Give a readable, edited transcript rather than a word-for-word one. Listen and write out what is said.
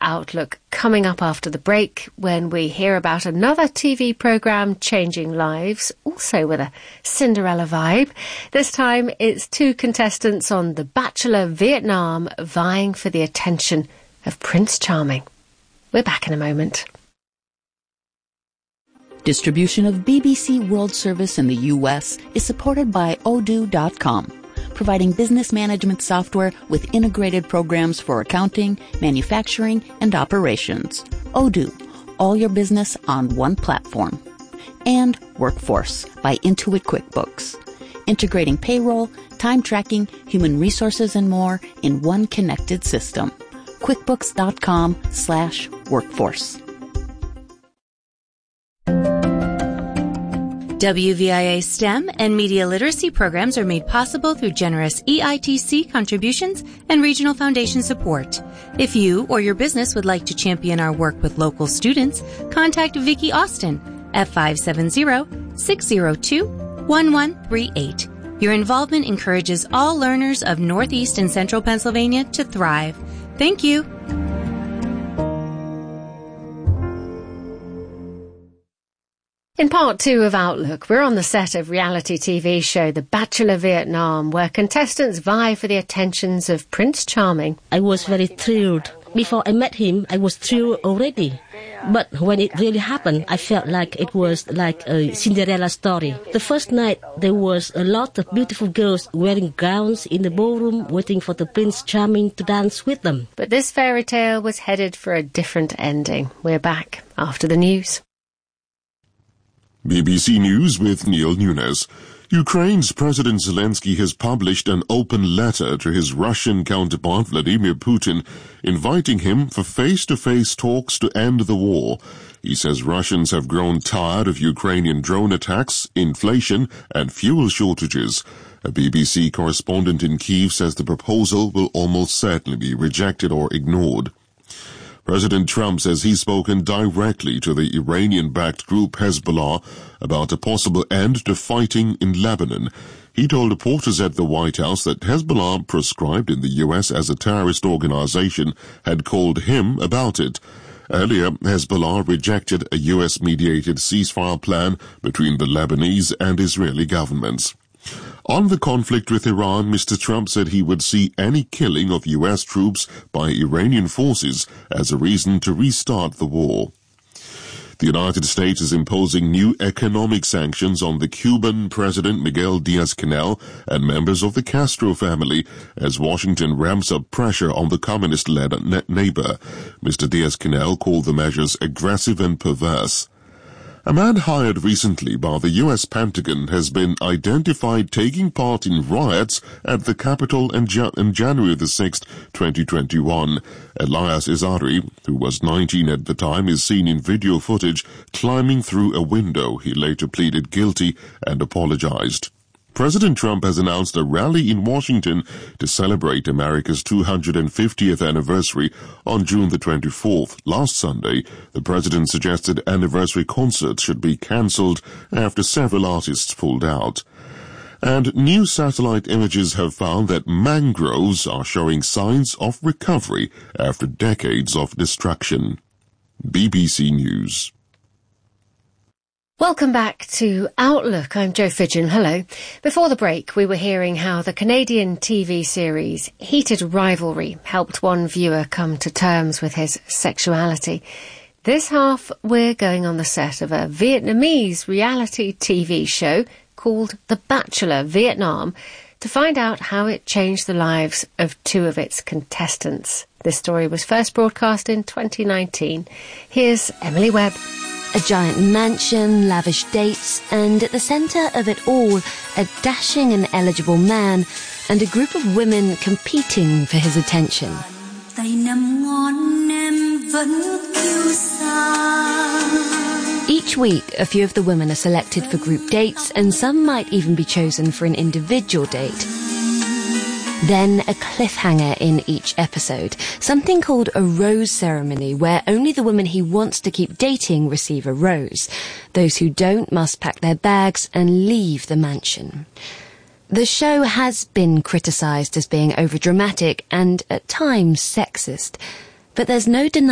Outlook coming up after the break when we hear about another TV programme changing lives, also with a Cinderella vibe. This time it's two contestants on The Bachelor Vietnam vying for the attention of Prince Charming. We're back in a moment. Distribution of BBC World Service in the U.S. is supported by Odoo.com, providing business management software with integrated programs for accounting, manufacturing, and operations. Odoo, all your business on one platform. And Workforce by Intuit QuickBooks, integrating payroll, time tracking, human resources, and more in one connected system. QuickBooks.com/workforce. WVIA STEM and media literacy programs are made possible through generous EITC contributions and regional foundation support. If you or your business would like to champion our work with local students, contact Vicki Austin at 570-602-1138. Your involvement encourages all learners of Northeast and Central Pennsylvania to thrive. Thank you. In part two of Outlook, we're on the set of reality TV show The Bachelor Vietnam, where contestants vie for the attentions of Prince Charming. I was very thrilled. Before I met him, I was thrilled already. But when it really happened, I felt like it was like a Cinderella story. The first night, there was a lot of beautiful girls wearing gowns in the ballroom waiting for the Prince Charming to dance with them. But this fairy tale was headed for a different ending. We're back after the news. BBC News with Neil Nunes. Ukraine's President Zelensky has published an open letter to his Russian counterpart Vladimir Putin, inviting him for face-to-face talks to end the war. He says Russians have grown tired of Ukrainian drone attacks, inflation, and fuel shortages. A BBC correspondent in Kyiv says the proposal will almost certainly be rejected or ignored. President Trump says he's spoken directly to the Iranian-backed group Hezbollah about a possible end to fighting in Lebanon. He told reporters at the White House that Hezbollah, proscribed in the U.S. as a terrorist organization, had called him about it. Earlier, Hezbollah rejected a U.S.-mediated ceasefire plan between the Lebanese and Israeli governments. On the conflict with Iran, Mr. Trump said he would see any killing of U.S. troops by Iranian forces as a reason to restart the war. The United States is imposing new economic sanctions on the Cuban President Miguel Diaz-Canel and members of the Castro family as Washington ramps up pressure on the communist-led neighbor. Mr. Diaz-Canel called the measures aggressive and perverse. A man hired recently by the U.S. Pentagon has been identified taking part in riots at the Capitol on January the 6th, 2021. Elias Izari, who was 19 at the time, is seen in video footage climbing through a window. He later pleaded guilty and apologized. President Trump has announced a rally in Washington to celebrate America's 250th anniversary on June the 24th. Last Sunday, the president suggested anniversary concerts should be cancelled after several artists pulled out. And new satellite images have found that mangroves are showing signs of recovery after decades of destruction. BBC News. Welcome back to Outlook. I'm Jo Fidgen. Hello. Before the break, we were hearing how the Canadian TV series Heated Rivalry helped one viewer come to terms with his sexuality. This half, we're going on the set of a Vietnamese reality TV show called The Bachelor Vietnam to find out how it changed the lives of two of its contestants. This story was first broadcast in 2019. Here's Emily Webb. A giant mansion, lavish dates, and at the centre of it all, a dashing and eligible man and a group of women competing for his attention. Each week, a few of the women are selected for group dates, and some might even be chosen for an individual date. Then a cliffhanger in each episode, something called a rose ceremony, where only the women he wants to keep dating receive a rose. Those who don't must pack their bags and leave the mansion. The show has been criticised as being overdramatic and at times sexist, but there's no denying